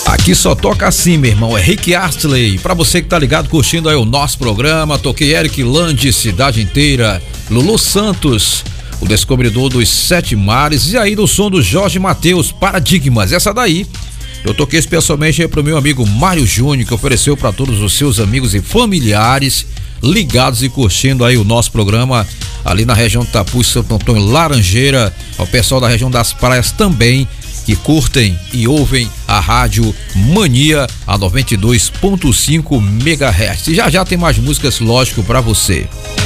Aqui só toca assim, meu irmão, é Rick Astley. Pra você que tá ligado, curtindo aí o nosso programa, toquei Eric Lande, Cidade Inteira, Lulu Santos, o Descobridor dos Sete Mares, e aí do som do Jorge Mateus, Paradigmas. Essa daí eu toquei especialmente aí pro meu amigo Mário Júnior, que ofereceu para todos os seus amigos e familiares ligados e curtindo aí o nosso programa ali na região de Tapu, Santo Antônio, Laranjeira, ao pessoal da região das praias também, que curtem e ouvem a Rádio Mania a 92.5 MHz. E já tem mais músicas, lógico, pra você.